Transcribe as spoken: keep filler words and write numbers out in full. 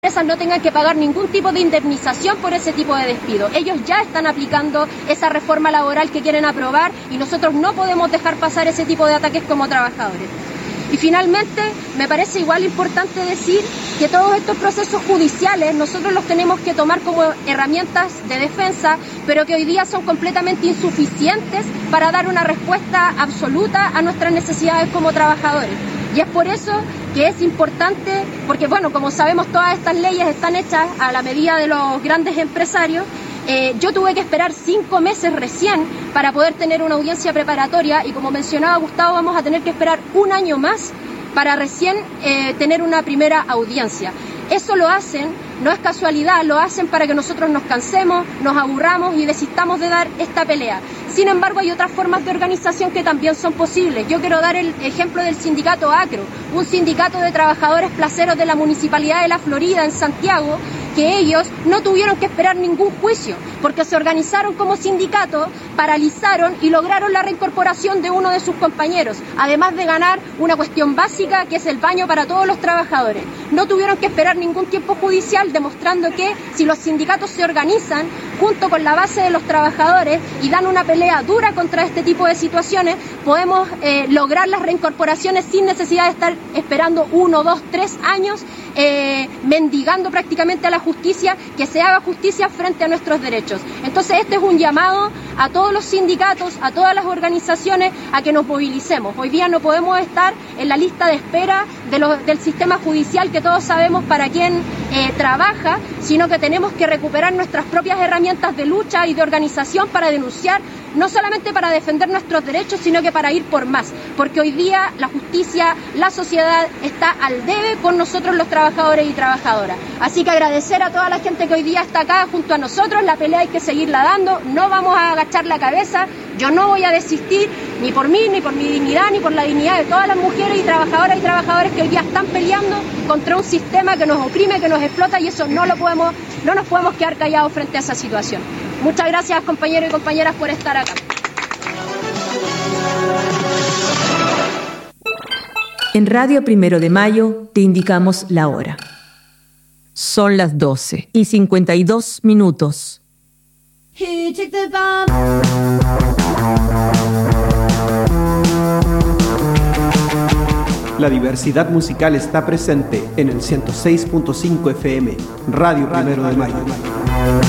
empresas no tengan que pagar ningún tipo de indemnización por ese tipo de despido. Ellos ya están aplicando esa reforma laboral que quieren aprobar y nosotros no podemos dejar pasar ese tipo de ataques como trabajadores. Y finalmente, me parece igual importante decir que todos estos procesos judiciales nosotros los tenemos que tomar como herramientas de defensa, pero que hoy día son completamente insuficientes para dar una respuesta absoluta a nuestras necesidades como trabajadores. Y es por eso que es importante, porque bueno, como sabemos, todas estas leyes están hechas a la medida de los grandes empresarios. Eh, yo tuve que esperar cinco meses recién para poder tener una audiencia preparatoria y como mencionaba Gustavo, vamos a tener que esperar un año más para recién eh, tener una primera audiencia. Eso lo hacen, no es casualidad, lo hacen para que nosotros nos cansemos, nos aburramos y desistamos de dar esta pelea. Sin embargo, hay otras formas de organización que también son posibles. Yo quiero dar el ejemplo del sindicato ACRO, un sindicato de trabajadores placeros de la Municipalidad de La Florida en Santiago, que ellos no tuvieron que esperar ningún juicio, porque se organizaron como sindicato, paralizaron y lograron la reincorporación de uno de sus compañeros, además de ganar una cuestión básica que es el baño para todos los trabajadores. No tuvieron que esperar ningún tiempo judicial, demostrando que si los sindicatos se organizan junto con la base de los trabajadores y dan una pelea dura contra este tipo de situaciones, podemos eh, lograr las reincorporaciones sin necesidad de estar esperando uno, dos, tres años eh, mendigando prácticamente a la justicia, que se haga justicia frente a nuestros derechos. Entonces este es un llamado a todos los sindicatos, a todas las organizaciones, a que nos movilicemos. Hoy día no podemos estar en la lista de espera de los, del sistema judicial, que todos sabemos para quién eh, trabaja, sino que tenemos que recuperar nuestras propias herramientas de lucha y de organización para denunciar, no solamente para defender nuestros derechos, sino que para ir por más, porque hoy día la justicia, la sociedad está al debe con nosotros los trabajadores y trabajadoras. Así que agradecer a toda la gente que hoy día está acá junto a nosotros, la pelea hay que seguirla dando, no vamos a agachar la cabeza, yo no voy a desistir ni por mí, ni por mi dignidad, ni por la dignidad de todas las mujeres y trabajadoras y trabajadores que hoy día están peleando contra un sistema que nos oprime, que nos explota, y eso no lo podemos, no nos podemos quedar callados frente a esa situación. Muchas gracias, compañeros y compañeras, por estar acá. En Radio Primero de Mayo te indicamos la hora. Son las doce y cincuenta y dos minutos. La diversidad musical está presente en el ciento seis punto cinco F M, Radio Primero de Mayo.